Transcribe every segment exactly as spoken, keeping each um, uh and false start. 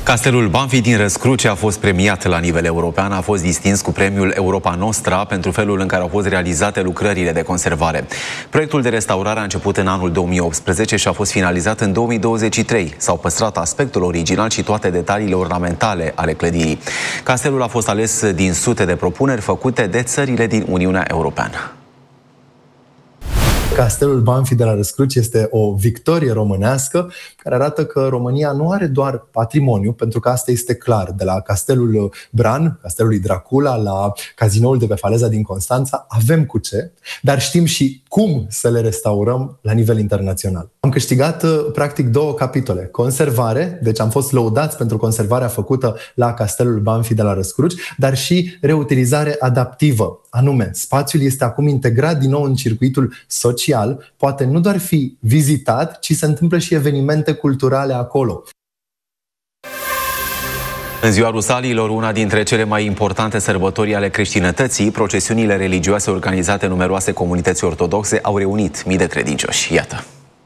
Castelul Banfi din Răscruce a fost premiat la nivel european, a fost distins cu premiul Europa Nostra pentru felul în care au fost realizate lucrările de conservare. Proiectul de restaurare a început în anul două mii optsprezece și a fost finalizat în două mii douăzeci și trei. S-au păstrat aspectul original și toate detaliile ornamentale ale clădirii. Castelul a fost ales din sute de propuneri făcute de țările din Uniunea Europeană. Castelul Banfi de la Răscruce este o victorie românească care arată că România nu are doar patrimoniu, pentru că asta este clar, de la Castelul Bran, Castelul Dracula, la Cazinoul de pe Faleza din Constanța, avem cu ce, dar știm și cum să le restaurăm la nivel internațional. Am câștigat practic două capitole. Conservare, deci am fost lăudați pentru conservarea făcută la Castelul Banfi de la Răscruci, dar și reutilizare adaptivă. Anume, spațiul este acum integrat din nou în circuitul social, poate nu doar fi vizitat, ci se întâmplă și evenimente culturale acolo. În ziua Rusaliilor, una dintre cele mai importante sărbători ale creștinătății, procesiunile religioase organizate în numeroase comunități ortodoxe au reunit mii de credincioși. Iată!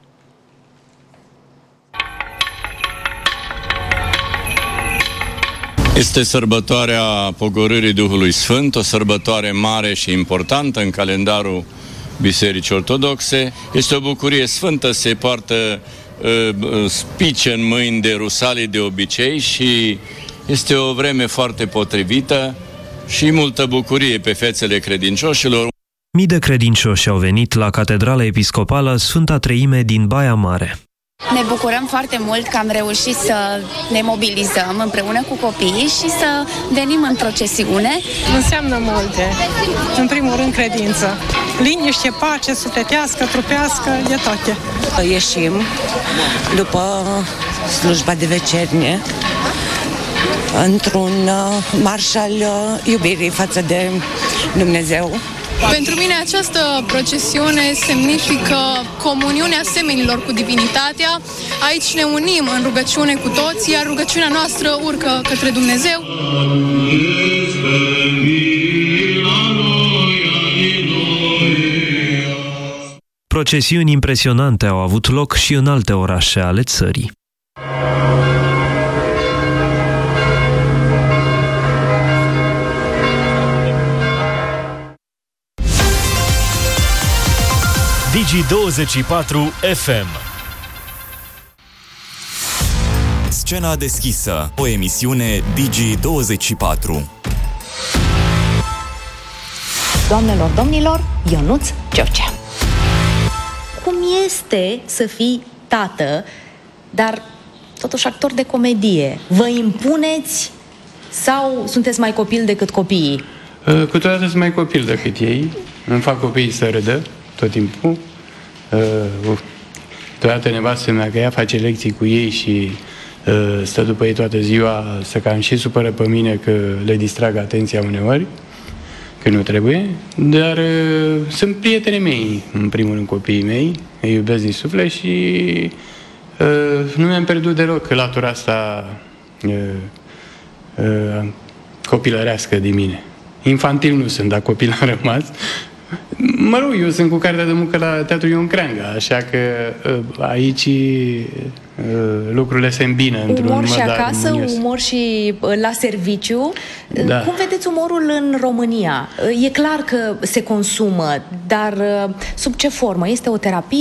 Este sărbătoarea Pogorârii Duhului Sfânt, o sărbătoare mare și importantă în calendarul Bisericii Ortodoxe. Este o bucurie sfântă, se poartă uh, spice în mâini de rusalii de obicei și este o vreme foarte potrivită și multă bucurie pe fețele credincioșilor. Mii de credincioși au venit la Catedrala Episcopală Sfânta Treime din Baia Mare. Ne bucurăm foarte mult că am reușit să ne mobilizăm împreună cu copiii și să venim în procesiune. Înseamnă multe. În primul rând credință. Liniște, pace, sufletească, trupească, de toate. Ieșim după slujba de vecernie într-un marș al iubirii față de Dumnezeu. Pentru mine această procesiune semnifică comuniunea semenilor cu divinitatea. Aici ne unim în rugăciune cu toți, iar rugăciunea noastră urcă către Dumnezeu. Procesiuni impresionante au avut loc și în alte orașe ale țării. Digi douăzeci și patru F M. Scena deschisă, o emisiune Digi douăzeci și patru. Doamnelor, domnilor, Ionuț George. Cum este să fii tată, dar totuși actor de comedie? Vă impuneți sau sunteți mai copil decât copiii? Câteodată sunt mai copil decât ei. Îmi fac copiii să râdă tot timpul. Uh, Toată nevastă mea că ea face lecții cu ei și uh, stă după ei toată ziua, să cam și supără pe mine că le distrag atenția uneori, că nu trebuie, dar uh, sunt prietenii mei, în primul rând copiii mei, îi iubesc din suflet și uh, nu mi-am pierdut deloc latura asta uh, uh, copilărească din mine. Infantil nu sunt, dar copil am rămas. Mă rog, eu sunt cu cartea de muncă la Teatrul Ion Creangă, așa că aici lucrurile se îmbină într-un umor și acasă, armonios. umor și la serviciu. Da. Cum vedeți umorul în România? E clar că se consumă, dar sub ce formă? Este o terapie?